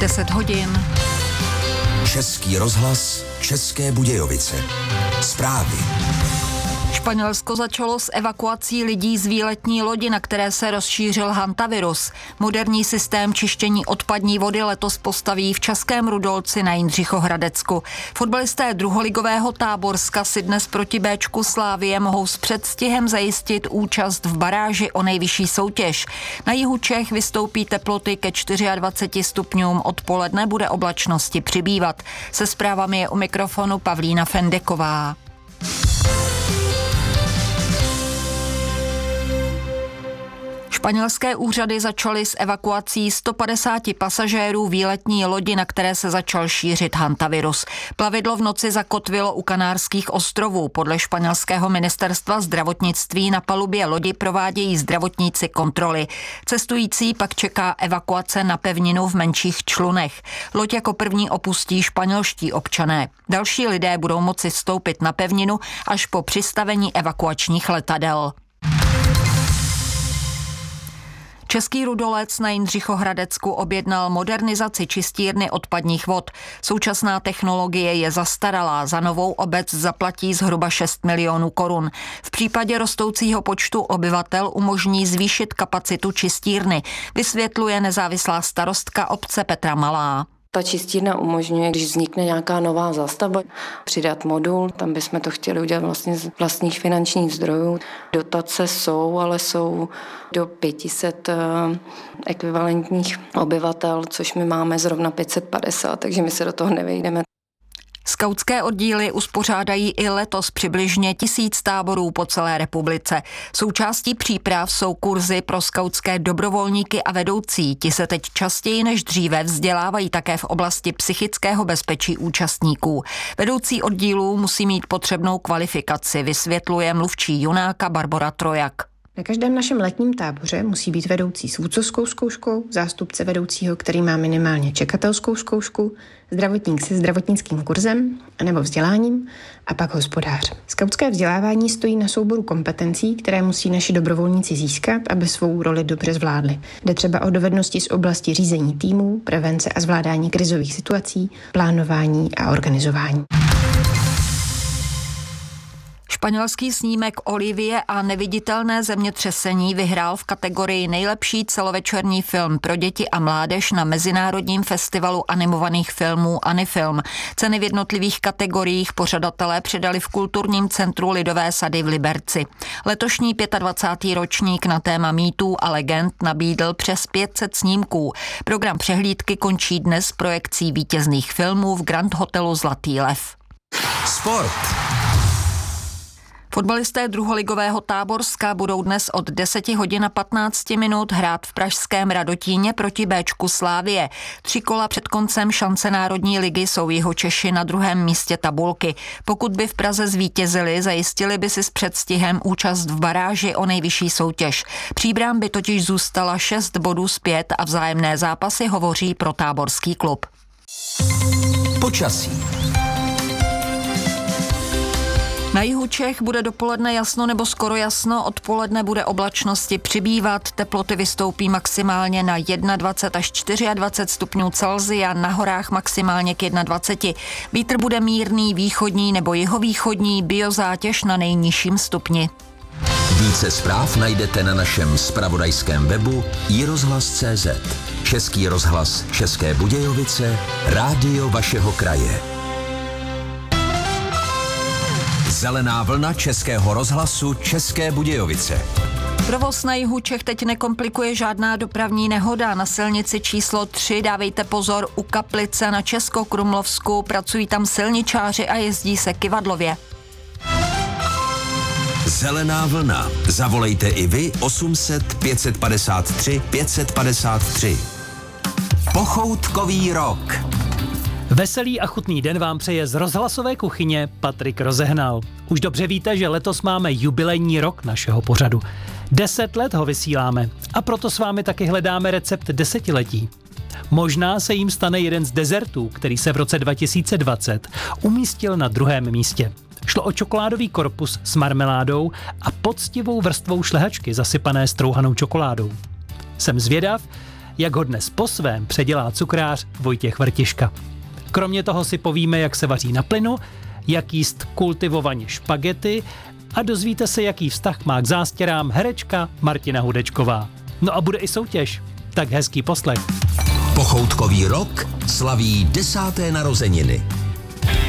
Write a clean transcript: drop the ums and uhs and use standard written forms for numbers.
10 hodin. Český rozhlas, České Budějovice. Zprávy. Španělsko začalo s evakuací lidí z výletní lodi, na které se rozšířil hantavirus. Moderní systém čištění odpadní vody letos postaví v Českém Rudolci na Jindřichohradecku. Fotbalisté druholigového Táborska si dnes proti Béčku Slavie mohou s předstihem zajistit účast v baráži o nejvyšší soutěž. Na jihu Čech vystoupí teploty ke 24 stupňům, odpoledne bude oblačnosti přibývat. Se zprávami je u mikrofonu Pavlína Fendeková. Španělské úřady začaly s evakuací 150 pasažérů výletní lodi, na které se začal šířit hantavirus. Plavidlo v noci zakotvilo u Kanárských ostrovů. Podle španělského ministerstva zdravotnictví na palubě lodi provádějí zdravotníci kontroly. Cestující pak čeká evakuace na pevninu v menších člunech. Loď jako první opustí španělští občané. Další lidé budou moci vstoupit na pevninu až po přistavení evakuačních letadel. Český Rudolec na Jindřichohradecku objednal modernizaci čistírny odpadních vod. Současná technologie je zastaralá, za novou obec zaplatí zhruba 6 milionů korun. V případě rostoucího počtu obyvatel umožní zvýšit kapacitu čistírny, vysvětluje nezávislá starostka obce Petra Malá. Ta čistírna umožňuje, když vznikne nějaká nová zástavba, přidat modul, tam bychom to chtěli udělat vlastně z vlastních finančních zdrojů. Dotace jsou, ale jsou do 500 ekvivalentních obyvatel, což my máme zrovna 550, takže my se do toho nevejdeme. Skautské oddíly uspořádají i letos přibližně 1000 táborů po celé republice. Součástí příprav jsou kurzy pro skautské dobrovolníky a vedoucí. Ti se teď častěji než dříve vzdělávají také v oblasti psychického bezpečí účastníků. Vedoucí oddílů musí mít potřebnou kvalifikaci, vysvětluje mluvčí Junáka Barbora Trojak. Na každém našem letním táboře musí být vedoucí s vůdcovskou zkouškou, zástupce vedoucího, který má minimálně čekatelskou zkoušku, zdravotník se zdravotnickým kurzem nebo vzděláním a pak hospodář. Skautské vzdělávání stojí na souboru kompetencí, které musí naši dobrovolníci získat, aby svou roli dobře zvládli. Jde třeba o dovednosti z oblasti řízení týmů, prevence a zvládání krizových situací, plánování a organizování. Španělský snímek Olivie a neviditelné zemětřesení vyhrál v kategorii nejlepší celovečerní film pro děti a mládež na Mezinárodním festivalu animovaných filmů Anifilm. Ceny v jednotlivých kategoriích pořadatelé předali v Kulturním centru Lidové sady v Liberci. Letošní 25. ročník na téma mýtů a legend nabídl přes 500 snímků. Program přehlídky končí dnes projekcí vítězných filmů v Grand Hotelu Zlatý lev. Sport. Fotbalisté druholigového Táborska budou dnes od 10 hodin a 15 minut hrát v pražském Radotíně proti Béčku Slavie. 3 kola před koncem šance Národní ligy jsou Jihočeši na druhém místě tabulky. Pokud by v Praze zvítězili, zajistili by si s předstihem účast v baráži o nejvyšší soutěž. Příbram by totiž zůstala 6 bodů zpět a vzájemné zápasy hovoří pro táborský klub. Počasí. Na jihu Čech bude dopoledne jasno nebo skoro jasno, odpoledne bude oblačnosti přibývat, teploty vystoupí maximálně na 21 až 24 stupňů Celsia, na horách maximálně k 21. Vítr bude mírný, východní nebo jihovýchodní, biozátěž na nejnižším stupni. Více zpráv najdete na našem zpravodajském webu iRozhlas.cz. Český rozhlas České Budějovice, rádio vašeho kraje. Zelená vlna Českého rozhlasu České Budějovice. Provoz na jihu Čech teď nekomplikuje žádná dopravní nehoda. Na silnici číslo 3 dávejte pozor u Kaplice na Českokrumlovsku. Pracují tam silničáři a jezdí se kyvadlově. Zelená vlna. Zavolejte i vy 800 553 553. Pochoutkový rok. Veselý a chutný den vám přeje z rozhlasové kuchyně Patrik Rozehnal. Už dobře víte, že letos máme jubilejní rok našeho pořadu. 10 let ho vysíláme a proto s vámi taky hledáme recept desetiletí. Možná se jim stane jeden z dezertů, který se v roce 2020 umístil na 2. místě. Šlo o čokoládový korpus s marmeládou a poctivou vrstvou šlehačky zasypané strouhanou čokoládou. Jsem zvědav, jak ho dnes po svém předělá cukrář Vojtěch Vrtiška. Kromě toho si povíme, jak se vaří na plynu, jak jíst kultivovaně špagety a dozvíte se, jaký vztah má k zástěrám herečka Martina Hudečková. No a bude i soutěž. Tak hezký poslech. Pochoutkový rok slaví 10. narozeniny.